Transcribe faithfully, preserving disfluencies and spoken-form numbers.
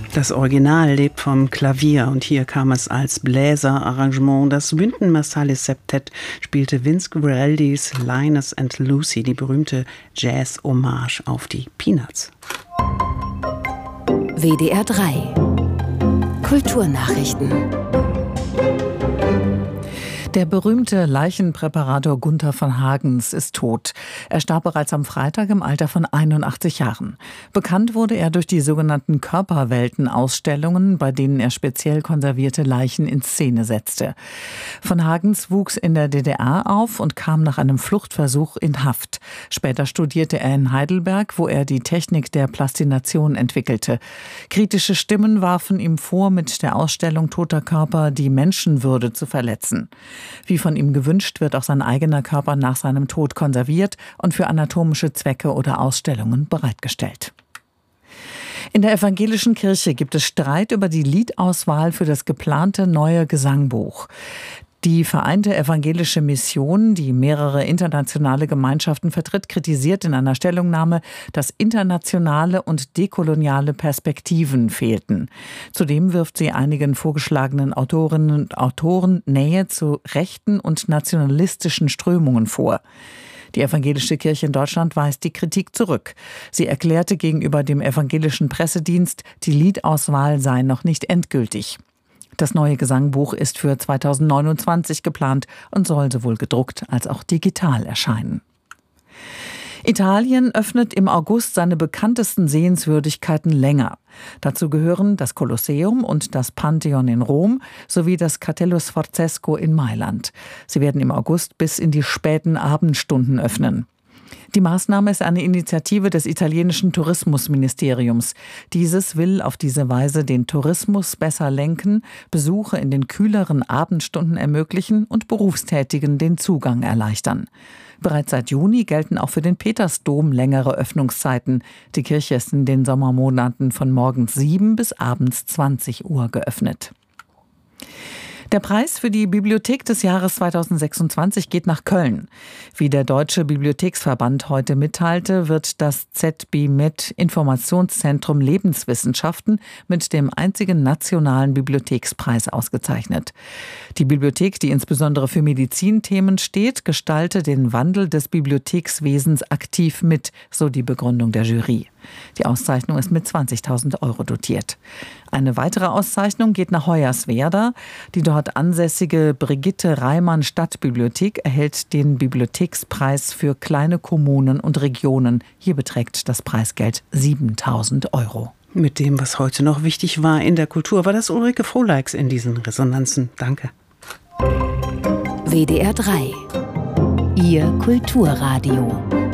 Das Original lebt vom Klavier und hier kam es als Bläserarrangement. Das Wynton Marsalis Septett spielte Vince Guaraldi's Linus and Lucy, die berühmte Jazz-Hommage auf die Peanuts. W D R drei Kulturnachrichten. Der berühmte Leichenpräparator Gunther von Hagens ist tot. Er starb bereits am Freitag im Alter von einundachtzig Jahren. Bekannt wurde er durch die sogenannten Körperwelten-Ausstellungen, bei denen er speziell konservierte Leichen in Szene setzte. Von Hagens wuchs in der D D R auf und kam nach einem Fluchtversuch in Haft. Später studierte er in Heidelberg, wo er die Technik der Plastination entwickelte. Kritische Stimmen warfen ihm vor, mit der Ausstellung toter Körper die Menschenwürde zu verletzen. Wie von ihm gewünscht, wird auch sein eigener Körper nach seinem Tod konserviert und für anatomische Zwecke oder Ausstellungen bereitgestellt. In der evangelischen Kirche gibt es Streit über die Liedauswahl für das geplante neue Gesangbuch. Die Vereinte Evangelische Mission, die mehrere internationale Gemeinschaften vertritt, kritisiert in einer Stellungnahme, dass internationale und dekoloniale Perspektiven fehlten. Zudem wirft sie einigen vorgeschlagenen Autorinnen und Autoren Nähe zu rechten und nationalistischen Strömungen vor. Die Evangelische Kirche in Deutschland weist die Kritik zurück. Sie erklärte gegenüber dem evangelischen Pressedienst, die Liedauswahl sei noch nicht endgültig. Das neue Gesangbuch ist für zweitausendneunundzwanzig geplant und soll sowohl gedruckt als auch digital erscheinen. Italien öffnet im August seine bekanntesten Sehenswürdigkeiten länger. Dazu gehören das Kolosseum und das Pantheon in Rom sowie das Castello Sforzesco in Mailand. Sie werden im August bis in die späten Abendstunden öffnen. Die Maßnahme ist eine Initiative des italienischen Tourismusministeriums. Dieses will auf diese Weise den Tourismus besser lenken, Besuche in den kühleren Abendstunden ermöglichen und Berufstätigen den Zugang erleichtern. Bereits seit Juni gelten auch für den Petersdom längere Öffnungszeiten. Die Kirche ist in den Sommermonaten von morgens sieben bis abends zwanzig Uhr geöffnet. Der Preis für die Bibliothek des Jahres zweitausendsechsundzwanzig geht nach Köln. Wie der Deutsche Bibliotheksverband heute mitteilte, wird das Z B M E D Informationszentrum Lebenswissenschaften mit dem einzigen nationalen Bibliothekspreis ausgezeichnet. Die Bibliothek, die insbesondere für Medizinthemen steht, gestalte den Wandel des Bibliothekswesens aktiv mit, so die Begründung der Jury. Die Auszeichnung ist mit zwanzigtausend Euro dotiert. Eine weitere Auszeichnung geht nach Hoyerswerda. Die dort ansässige Brigitte Reimann Stadtbibliothek erhält den Bibliothekspreis für kleine Kommunen und Regionen. Hier beträgt das Preisgeld siebentausend Euro. Mit dem, was heute noch wichtig war in der Kultur, war das Ulrike Frohleix in diesen Resonanzen. Danke. W D R drei Ihr Kulturradio.